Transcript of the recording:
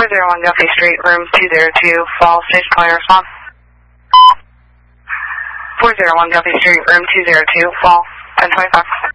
401 Guffey Street, room 202, Fall, station calling response. 401 Guffey Street, room 202, Fall, 1025.